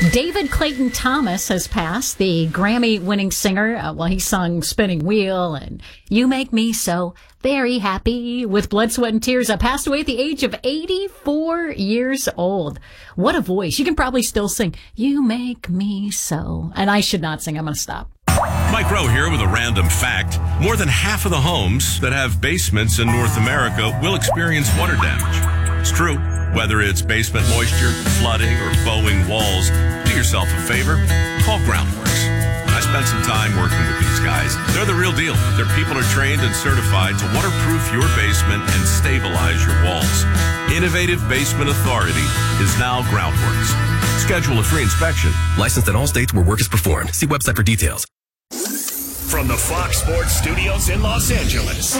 David Clayton Thomas has passed, the Grammy-winning singer. He sung Spinning Wheel and You Make Me So Very Happy with Blood, Sweat, and Tears. Passed away at the age of 84 years old. What a voice. You can probably still sing You Make Me So. And I should not sing. I'm going to stop. Mike Rowe here with a random fact. More than half of the homes that have basements in North America will experience water damage. It's true. Whether it's basement moisture, flooding, or bowing walls, do yourself a favor. Call Groundworks. I spent some time working with these guys. They're the real deal. Their people are trained and certified to waterproof your basement and stabilize your walls. Innovative Basement Authority is now Groundworks. Schedule a free inspection. Licensed in all states where work is performed. See website for details. From the Fox Sports Studios in Los Angeles,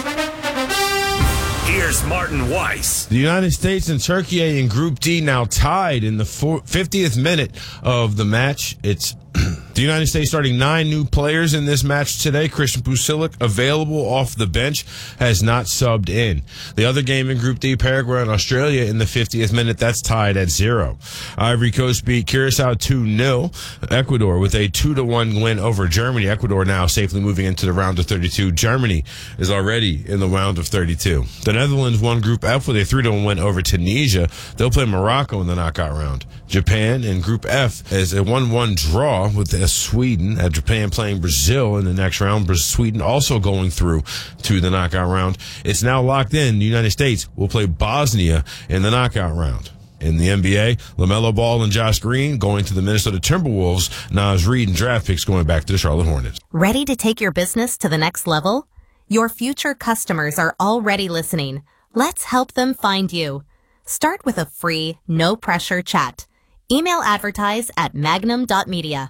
here's Martin Weiss. The United States and Turkey in Group D now tied in the 50th minute of the match. It's the United States starting 9 new players in this match today. Christian Pulisic, available off the bench, has not subbed in. The other game in Group D, Paraguay and Australia in the 50th minute, that's tied at 0. Ivory Coast beat Curacao 2-0. Ecuador with a 2-1 win over Germany. Ecuador now safely moving into the round of 32. Germany is already in the round of 32. The Netherlands won Group F with a 3-1 win over Tunisia. They'll play Morocco in the knockout round. Japan in Group F is a 1-1 draw with Sweden, at Japan playing Brazil in the next round. Sweden also going through to the knockout round. It's now locked in. The United States will play Bosnia in the knockout round. In the NBA, LaMelo Ball and Josh Green going to the Minnesota Timberwolves. Naz Reid and draft picks going back to the Charlotte Hornets. Ready to take your business to the next level? Your future customers are already listening. Let's help them find you. Start with a free, no-pressure chat. Email advertise at magnum.media.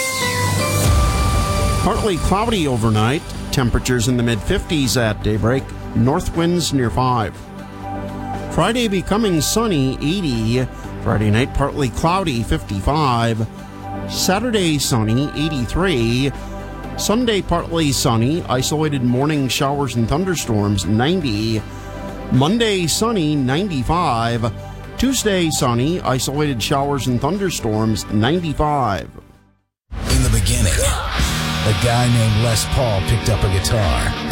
Partly cloudy overnight. Temperatures in the mid-50s at daybreak. North winds near 5. Friday becoming sunny, 80. Friday night partly cloudy, 55. Saturday sunny, 83. Sunday partly sunny. Isolated morning showers and thunderstorms, 90. Monday sunny, 95. Tuesday sunny. Isolated showers and thunderstorms, 95. In the beginning, a guy named Les Paul picked up a guitar.